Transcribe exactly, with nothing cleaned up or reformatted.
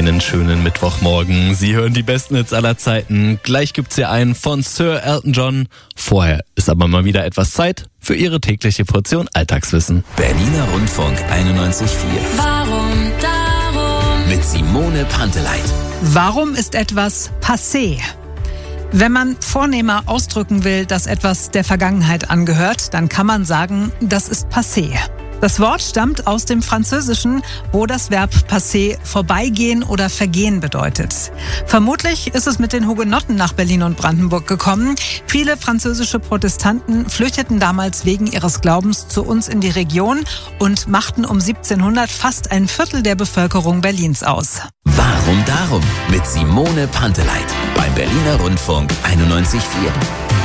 Einen schönen Mittwochmorgen. Sie hören die besten Hits aller Zeiten. Gleich gibt's hier einen von Sir Elton John. Vorher ist aber mal wieder etwas Zeit für Ihre tägliche Portion Alltagswissen. Berliner Rundfunk einundneunzig Komma vier. Warum darum? Mit Simone Panteleit. Warum ist etwas passé? Wenn man vornehmer ausdrücken will, dass etwas der Vergangenheit angehört, dann kann man sagen, das ist passé. Das Wort stammt aus dem Französischen, wo das Verb passé vorbeigehen oder vergehen bedeutet. Vermutlich ist es mit den Hugenotten nach Berlin und Brandenburg gekommen. Viele französische Protestanten flüchteten damals wegen ihres Glaubens zu uns in die Region und machten um siebzehnhundert fast ein Viertel der Bevölkerung Berlins aus. Warum darum? Mit Simone Panteleit beim Berliner Rundfunk einundneunzig Komma vier.